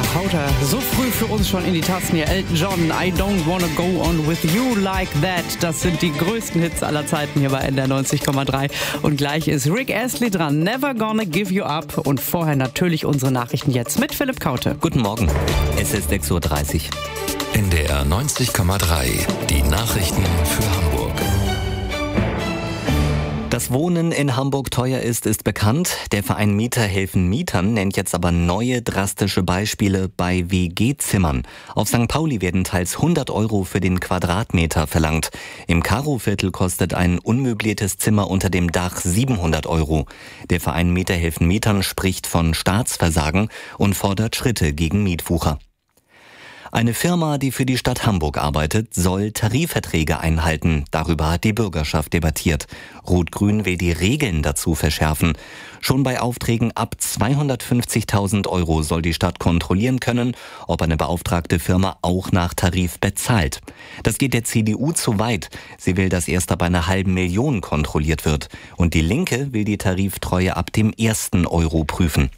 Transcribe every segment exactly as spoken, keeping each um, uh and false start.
haut er so früh für uns schon in die Tasten hier. Elton John, I don't wanna go on with you like that. Das sind die größten Hits aller Zeiten hier bei N D R neunzig Komma drei. Und gleich ist Rick Astley dran. Never gonna give you up. Und vorher natürlich unsere Nachrichten jetzt mit Philipp Kaute. Guten Morgen. Es ist sechs Uhr dreißig. N D R neunzig Komma drei. Die Nachrichten für Hamburg. Dass Wohnen in Hamburg teuer ist, ist bekannt. Der Verein Mieter helfen Mietern nennt jetzt aber neue drastische Beispiele bei W G-Zimmern. Auf Sankt Pauli werden teils hundert Euro für den Quadratmeter verlangt. Im Karo-Viertel kostet ein unmöbliertes Zimmer unter dem Dach siebenhundert Euro. Der Verein Mieter helfen Mietern spricht von Staatsversagen und fordert Schritte gegen Mietwucher. Eine Firma, die für die Stadt Hamburg arbeitet, soll Tarifverträge einhalten. Darüber hat die Bürgerschaft debattiert. Rot-Grün will die Regeln dazu verschärfen. Schon bei Aufträgen ab zweihundertfünfzigtausend Euro soll die Stadt kontrollieren können, ob eine beauftragte Firma auch nach Tarif bezahlt. Das geht der C D U zu weit. Sie will, dass erst ab einer halben Million kontrolliert wird. Und die Linke will die Tariftreue ab dem ersten Euro prüfen.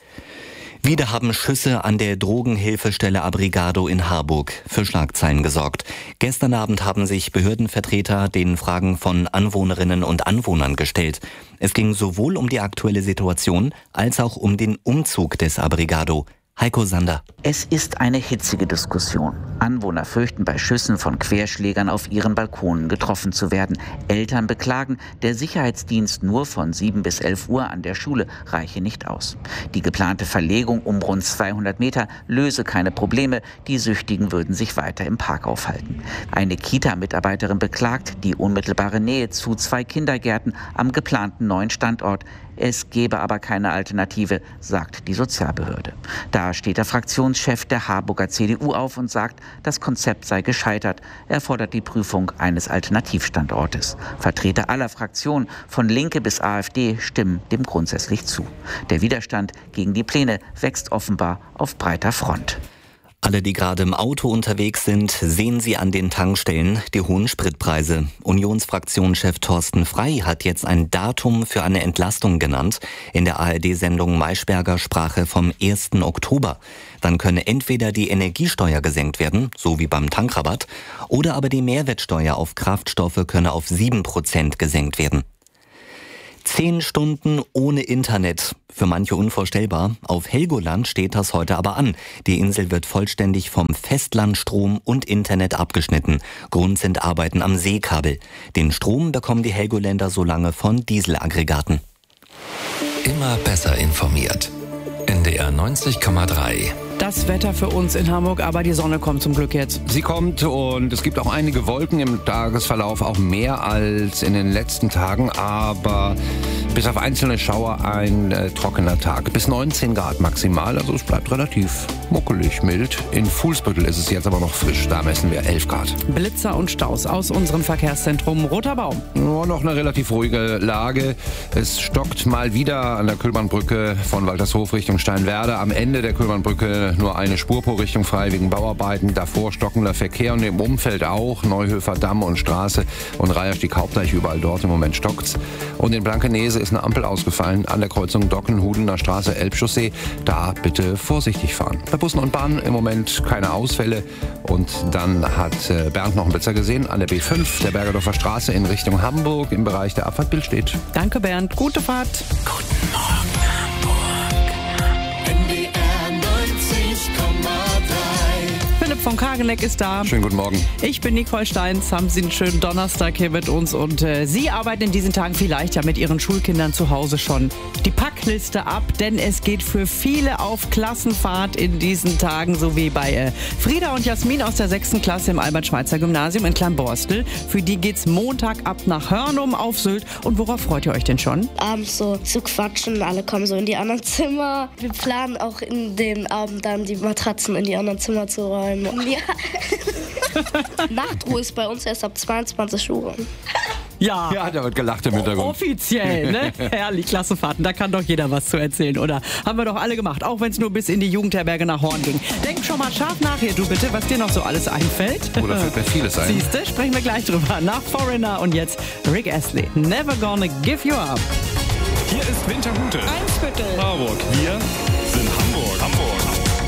Wieder haben Schüsse an der Drogenhilfestelle Abrigado in Harburg für Schlagzeilen gesorgt. Gestern Abend haben sich Behördenvertreter den Fragen von Anwohnerinnen und Anwohnern gestellt. Es ging sowohl um die aktuelle Situation als auch um den Umzug des Abrigado. Heiko Sander. Es ist eine hitzige Diskussion. Anwohner fürchten, bei Schüssen von Querschlägern auf ihren Balkonen getroffen zu werden. Eltern beklagen, der Sicherheitsdienst nur von sieben bis elf Uhr an der Schule reiche nicht aus. Die geplante Verlegung um rund zweihundert Meter löse keine Probleme. Die Süchtigen würden sich weiter im Park aufhalten. Eine Kita-Mitarbeiterin beklagt die unmittelbare Nähe zu zwei Kindergärten am geplanten neuen Standort. Es gebe aber keine Alternative, sagt die Sozialbehörde. Da steht der Fraktionschef der Harburger C D U auf und sagt, das Konzept sei gescheitert. Er fordert die Prüfung eines Alternativstandortes. Vertreter aller Fraktionen, von Linke bis AfD, stimmen dem grundsätzlich zu. Der Widerstand gegen die Pläne wächst offenbar auf breiter Front. Alle, die gerade im Auto unterwegs sind, sehen sie an den Tankstellen die hohen Spritpreise. Unionsfraktionschef Thorsten Frey hat jetzt ein Datum für eine Entlastung genannt. In der A R D-Sendung Maischberger sprach er vom ersten Oktober. Dann könne entweder die Energiesteuer gesenkt werden, so wie beim Tankrabatt, oder aber die Mehrwertsteuer auf Kraftstoffe könne auf sieben Prozent gesenkt werden. Zehn Stunden ohne Internet. Für manche unvorstellbar. Auf Helgoland steht das heute aber an. Die Insel wird vollständig vom Festlandstrom und Internet abgeschnitten. Grund sind Arbeiten am Seekabel. Den Strom bekommen die Helgoländer so lange von Dieselaggregaten. Immer besser informiert. N D R neunzig Komma drei. Das Wetter für uns in Hamburg, aber die Sonne kommt zum Glück jetzt. Sie kommt und es gibt auch einige Wolken im Tagesverlauf, auch mehr als in den letzten Tagen, aber bis auf einzelne Schauer ein äh, trockener Tag. Bis neunzehn Grad maximal, also es bleibt relativ muckelig, mild. In Fuhlsbüttel ist es jetzt aber noch frisch, da messen wir elf Grad. Blitzer und Staus aus unserem Verkehrszentrum Roter Baum. Nur noch eine relativ ruhige Lage. Es stockt mal wieder an der Kühlbahnbrücke von Waltershof Richtung Steinwerder. Am Ende der Kühlbahnbrücke nur eine Spur pro Richtung frei wegen Bauarbeiten. Davor stockender Verkehr und im Umfeld auch. Neuhöfer Damm und Straße und Reierstieg Hauptdeich, überall dort im Moment stockt's. Und in Blankenese ist eine Ampel ausgefallen an der Kreuzung Docken-Hudener Straße, Elbchaussee. Da bitte vorsichtig fahren. Bei Bussen und Bahnen im Moment keine Ausfälle. Und dann hat Bernd noch einen Blitzer gesehen an der B fünf, der Bergerdorfer Straße in Richtung Hamburg im Bereich der Abfahrt Billstedt. Danke Bernd, gute Fahrt. Guten Morgen Hamburg. N D R neunzig Komma drei. Philipp von Kageneck ist da. Schönen guten Morgen. Ich bin Nicole Steins. Haben Sie einen schönen Donnerstag hier mit uns. Und äh, Sie arbeiten in diesen Tagen vielleicht ja mit Ihren Schulkindern zu Hause schon die Packliste ab. Denn es geht für viele auf Klassenfahrt in diesen Tagen. So wie bei äh, Frieda und Jasmin aus der sechsten Klasse im Albert-Schweitzer-Gymnasium in Kleinborstel. Für die geht's Montag ab nach Hörnum auf Sylt. Und worauf freut ihr euch denn schon? Abends so zu quatschen. Alle kommen so in die anderen Zimmer. Wir planen auch in den Abend dann die Matratzen in die anderen Zimmer zu räumen. Ja. Nachtruhe ist bei uns erst ab zweiundzwanzig Uhr. Ja, Ja, da wird gelacht im Hintergrund. offiziell, ne? Herrlich, Klassenfahrten, da kann doch jeder was zu erzählen, oder? Haben wir doch alle gemacht, auch wenn es nur bis in die Jugendherberge nach Horn ging. Denk schon mal scharf nach hier, du bitte, was dir noch so alles einfällt. Oder fällt mir vieles ein. Siehste, sprechen wir gleich drüber. Nach Foreigner und jetzt Rick Astley. Never gonna give you up. Hier ist Winterhude. Eimsbüttel. Harburg. Wir sind